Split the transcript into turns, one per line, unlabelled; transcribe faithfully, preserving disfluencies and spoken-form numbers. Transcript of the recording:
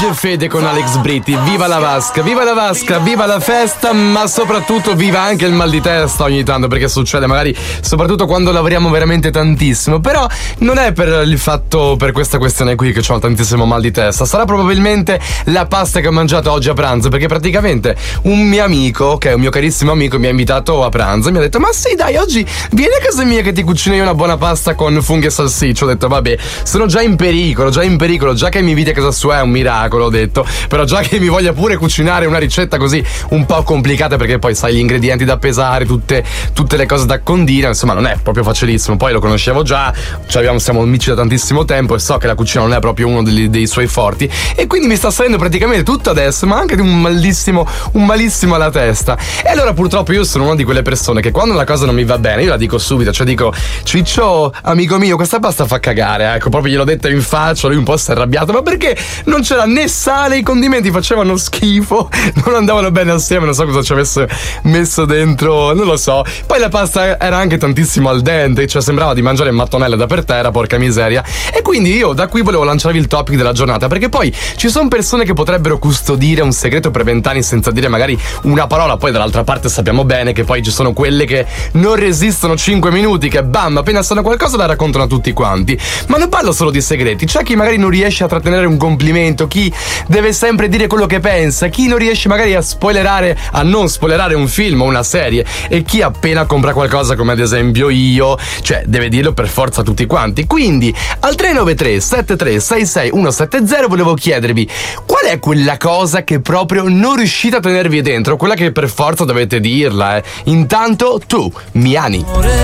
Giorgio e Fede con Alex Britti. Viva la vasca, viva la vasca, viva la festa, ma soprattutto viva anche il mal di testa ogni tanto, perché succede magari soprattutto quando lavoriamo veramente tantissimo. Però non è per il fatto, per questa questione qui che ho tantissimo mal di testa, sarà probabilmente la pasta che ho mangiato oggi a pranzo, perché praticamente un mio amico, che è un mio carissimo amico, mi ha invitato a pranzo e mi ha detto: ma sì dai, oggi vieni a casa mia che ti cucino io una buona pasta con funghi e salsiccia. Ho detto vabbè, sono già in pericolo, già in pericolo, già che mi inviti a casa sua è un miracolo, ho detto, però già che mi voglia pure cucinare una ricetta così un po' complicata, perché poi sai gli ingredienti da pesare, tutte, tutte le cose da condire, insomma non è proprio facilissimo. Poi lo conoscevo già, cioè abbiamo, siamo amici da tantissimo tempo e so che la cucina non è proprio uno dei, dei suoi forti, e quindi mi sta salendo praticamente tutto adesso, ma anche di un malissimo, un malissimo alla testa. E allora purtroppo io sono una di quelle persone che quando una cosa non mi va bene io la dico subito, cioè dico: Ciccio, amico mio, questa pasta fa cagare, ecco, proprio gliel'ho detta in faccia. Lui un po' si è arrabbiato, ma perché non c'era né sale, i condimenti facevano schifo, non andavano bene assieme, non so cosa ci avesse messo dentro, non lo so. Poi la pasta era anche tantissimo al dente, cioè sembrava di mangiare mattonelle da per terra, porca miseria. E quindi io da qui volevo lanciarvi il topic della giornata, perché poi ci sono persone che potrebbero custodire un segreto per vent'anni senza dire magari una parola. Poi dall'altra parte sappiamo bene che poi ci sono quelle che non resistono cinque minuti, che bam, appena sanno qualcosa la raccontano a tutti quanti. Ma non parlo solo di segreti, c'è chi magari non riesce a trattenere un complimento, chi deve sempre dire quello che pensa, chi non riesce magari a spoilerare, a non spoilerare un film o una serie, e chi appena compra qualcosa, come ad esempio io, cioè deve dirlo per forza a tutti quanti. Quindi al tre nove tre sette tre sei sei uno sette zero volevo chiedervi: qual è quella cosa che proprio non riuscite a tenervi dentro, quella che per forza dovete dirla, eh? Intanto tu, Miani.